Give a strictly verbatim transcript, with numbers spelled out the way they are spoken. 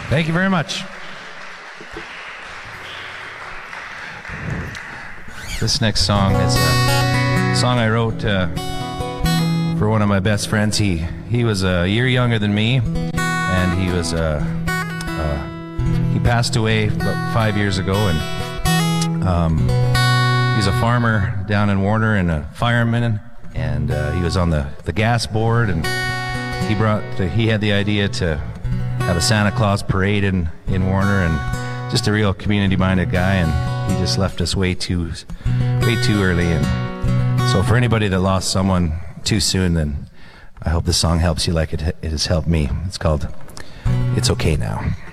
Thank you very much. This next song is a song I wrote uh, for one of my best friends. He he was a year younger than me, and he was uh, uh, he passed away about five years ago, and um, he's a farmer down in Warner and a fireman, and uh, he was on the, the gas board, and he brought he had the idea to have a Santa Claus parade in, in Warner, and just a real community-minded guy, and he just left us way too way too early. And so for anybody that lost someone too soon, then I hope this song helps you like it, it has helped me. It's called It's Okay Now.